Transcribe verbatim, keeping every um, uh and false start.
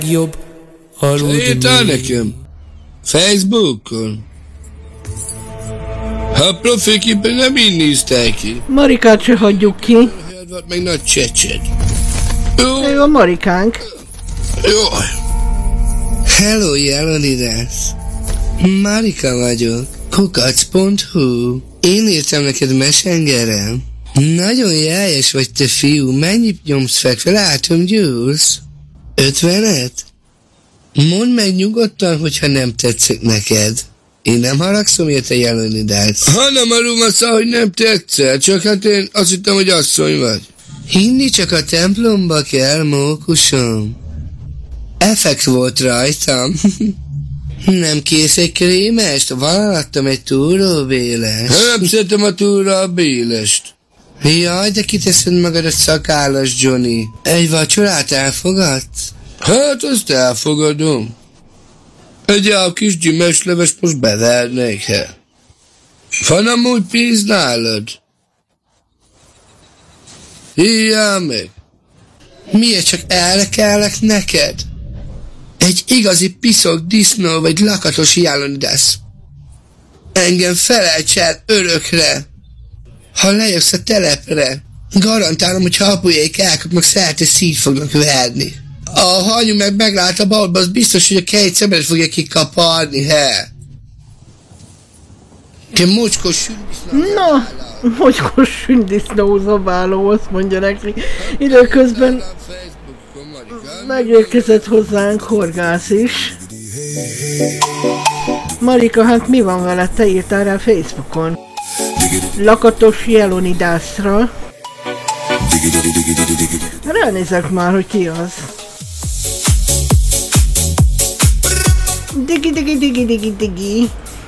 Jobb aludni. Írtál nekem? Facebookon? Ha profiképpen nem így néztek ki. Marikát se hagyjuk ki. Volt meg nagy csecsed. Jó. Ő a Marikánk. Jó. Hello, Jelonidas. Marika vagyok. kukac pont hu. Én írtam neked Messengerem. Nagyon jeljes vagy te fiú. Mennyit nyomsz fekve? Látom, gyúrsz. Ötvenet? Mondd meg nyugodtan, hogyha nem tetszik neked. Én nem haragszom érte, Jelonidas. Ha nem arról szó, hogy nem tetszel, csak hát én azt hittem, hogy asszony vagy. Hinni csak a templomba kell, mókusom. Effekt volt rajtam. Nem kész egy krémest? Valalattam egy túróbélest. Nem szeretem a túróbélest. Jaj, de kiteszed magad a szakállas, Johnny. Egy vacsorát elfogadsz? Hát azt elfogadom. Egy ám kis gyümölcslevest most bevernék, he. Van amúgy pénz nálad? Hívjál meg. Miért csak erre kellek neked? Egy igazi piszok disznó vagy lakatos Jelonidas. Engem felejts el örökre. Ha lejössz a telepre, garantálom, hogy ha apujék elkapnak, szerte szív fognak verni. A hanyu meg meglát a balba, az biztos, hogy a kejt szemedet fogja kikaparni, he. Te mocskos sündisznó. Na, mocskos sündisznó zabáló, azt mondja neki. Időközben megérkezett hozzánk Horgász is. Marika, hát mi van veled? Te írtál rá Facebookon. Lakatos Jelonidasra. Ránézek már, hogy ki az. Digi, digi, digi, digi, digi.